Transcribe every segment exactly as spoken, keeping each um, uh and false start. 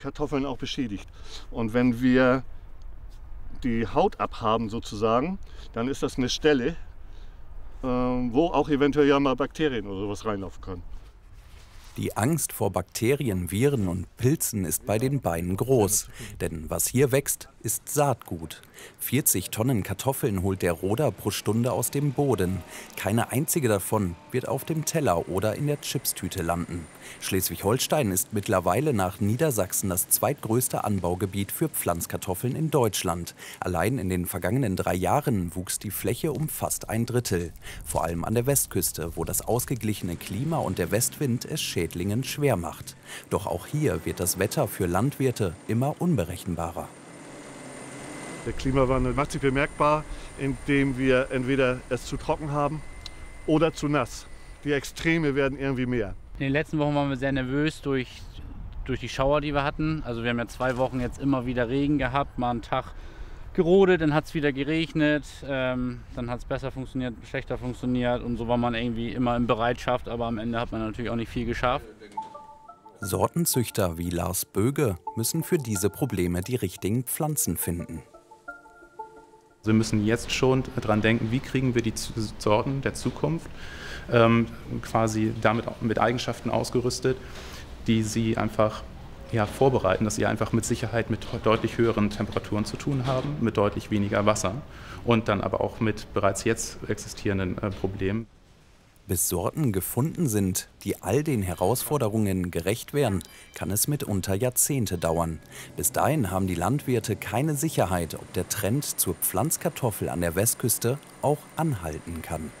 Kartoffeln auch beschädigt. Und wenn wir die Haut abhaben sozusagen, dann ist das eine Stelle, äh, wo auch eventuell ja mal Bakterien oder sowas reinlaufen können. Die Angst vor Bakterien, Viren und Pilzen ist bei den Beinen groß. Denn was hier wächst, ist Saatgut. vierzig Tonnen Kartoffeln holt der Roder pro Stunde aus dem Boden. Keine einzige davon wird auf dem Teller oder in der Chipstüte landen. Schleswig-Holstein ist mittlerweile nach Niedersachsen das zweitgrößte Anbaugebiet für Pflanzkartoffeln in Deutschland. Allein in den vergangenen drei Jahren wuchs die Fläche um fast ein Drittel. Vor allem an der Westküste, wo das ausgeglichene Klima und der Westwind es Schädlingen schwer macht. Doch auch hier wird das Wetter für Landwirte immer unberechenbarer. Der Klimawandel macht sich bemerkbar, indem wir entweder es zu trocken haben oder zu nass. Die Extreme werden irgendwie mehr. In den letzten Wochen waren wir sehr nervös durch, durch die Schauer, die wir hatten. Also wir haben ja zwei Wochen jetzt immer wieder Regen gehabt, mal einen Tag gerodet, dann hat es wieder geregnet, ähm, dann hat es besser funktioniert, schlechter funktioniert und so war man irgendwie immer in Bereitschaft, aber am Ende hat man natürlich auch nicht viel geschafft. Sortenzüchter wie Lars Böge müssen für diese Probleme die richtigen Pflanzen finden. Wir müssen jetzt schon daran denken, wie kriegen wir die Sorten der Zukunft ähm, quasi damit mit Eigenschaften ausgerüstet, die sie einfach ja, vorbereiten, dass sie einfach mit Sicherheit mit deutlich höheren Temperaturen zu tun haben, mit deutlich weniger Wasser und dann aber auch mit bereits jetzt existierenden äh, Problemen. Bis Sorten gefunden sind, die all den Herausforderungen gerecht werden, kann es mitunter Jahrzehnte dauern. Bis dahin haben die Landwirte keine Sicherheit, ob der Trend zur Pflanzkartoffel an der Westküste auch anhalten kann.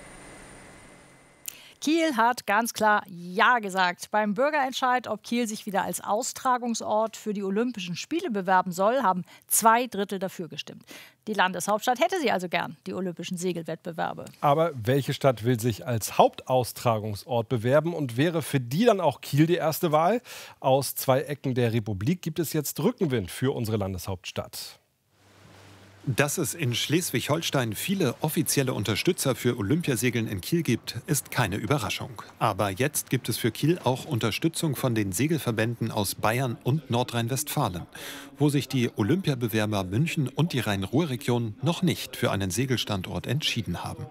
Kiel hat ganz klar Ja gesagt. Beim Bürgerentscheid, ob Kiel sich wieder als Austragungsort für die Olympischen Spiele bewerben soll, haben zwei Drittel dafür gestimmt. Die Landeshauptstadt hätte sie also gern, die Olympischen Segelwettbewerbe. Aber welche Stadt will sich als Hauptaustragungsort bewerben und wäre für die dann auch Kiel die erste Wahl? Aus zwei Ecken der Republik gibt es jetzt Rückenwind für unsere Landeshauptstadt. Dass es in Schleswig-Holstein viele offizielle Unterstützer für Olympiasegeln in Kiel gibt, ist keine Überraschung. Aber jetzt gibt es für Kiel auch Unterstützung von den Segelverbänden aus Bayern und Nordrhein-Westfalen, wo sich die Olympiabewerber München und die Rhein-Ruhr-Region noch nicht für einen Segelstandort entschieden haben.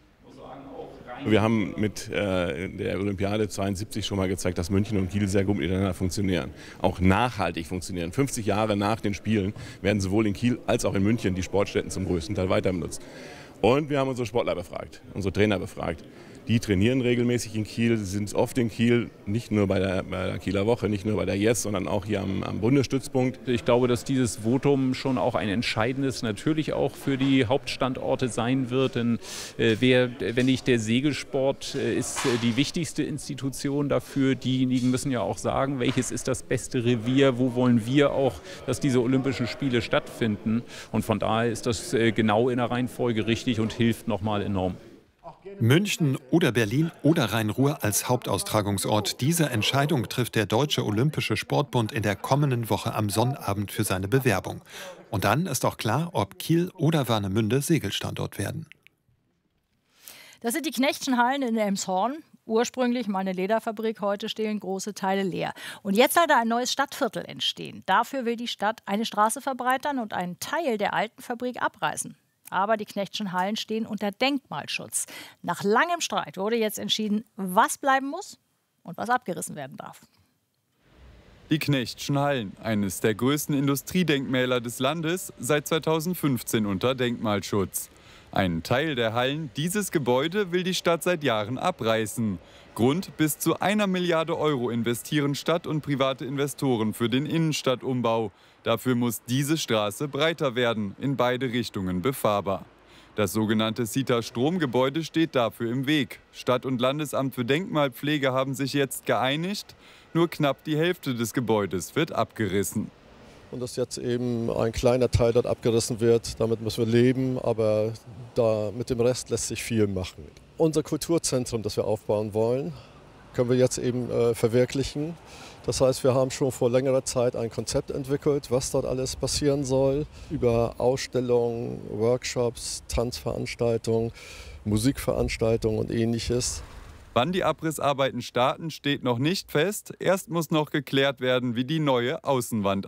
Wir haben mit äh, der Olympiade zweiundsiebzig schon mal gezeigt, dass München und Kiel sehr gut miteinander funktionieren. Auch nachhaltig funktionieren. fünfzig Jahre nach den Spielen werden sowohl in Kiel als auch in München die Sportstätten zum größten Teil weiter benutzt. Und wir haben unsere Sportler befragt, unsere Trainer befragt. Die trainieren regelmäßig in Kiel, sind oft in Kiel, nicht nur bei der, bei der Kieler Woche, nicht nur bei der Yes, sondern auch hier am, am Bundesstützpunkt. Ich glaube, dass dieses Votum schon auch ein entscheidendes natürlich auch für die Hauptstandorte sein wird. Denn äh, wer, wenn nicht der Segelsport äh, ist äh, die wichtigste Institution dafür. Diejenigen müssen ja auch sagen, welches ist das beste Revier, wo wollen wir auch, dass diese Olympischen Spiele stattfinden. Und von daher ist das äh, genau in der Reihenfolge richtig und hilft nochmal enorm. München oder Berlin oder Rhein-Ruhr als Hauptaustragungsort. Diese Entscheidung trifft der Deutsche Olympische Sportbund in der kommenden Woche am Sonnabend für seine Bewerbung. Und dann ist auch klar, ob Kiel oder Warnemünde Segelstandort werden. Das sind die Knechtschen Hallen in Elmshorn. Ursprünglich mal eine Lederfabrik, heute stehen große Teile leer. Und jetzt soll da ein neues Stadtviertel entstehen. Dafür will die Stadt eine Straße verbreitern und einen Teil der alten Fabrik abreißen. Aber die Knechtschen Hallen stehen unter Denkmalschutz. Nach langem Streit wurde jetzt entschieden, was bleiben muss und was abgerissen werden darf. Die Knechtschen Hallen, eines der größten Industriedenkmäler des Landes, seit zweitausendfünfzehn unter Denkmalschutz. Einen Teil der Hallen, dieses Gebäude, will die Stadt seit Jahren abreißen. Grund: bis zu einer Milliarde Euro investieren Stadt und private Investoren für den Innenstadtumbau. Dafür muss diese Straße breiter werden, in beide Richtungen befahrbar. Das sogenannte Sita-Strom-Gebäude steht dafür im Weg. Stadt- und Landesamt für Denkmalpflege haben sich jetzt geeinigt. Nur knapp die Hälfte des Gebäudes wird abgerissen. Und dass jetzt eben ein kleiner Teil dort abgerissen wird, damit müssen wir leben, aber da, mit dem Rest lässt sich viel machen. Unser Kulturzentrum, das wir aufbauen wollen, können wir jetzt eben äh, verwirklichen. Das heißt, wir haben schon vor längerer Zeit ein Konzept entwickelt, was dort alles passieren soll, über Ausstellungen, Workshops, Tanzveranstaltungen, Musikveranstaltungen und Ähnliches. Wann die Abrissarbeiten starten, steht noch nicht fest. Erst muss noch geklärt werden, wie die neue Außenwand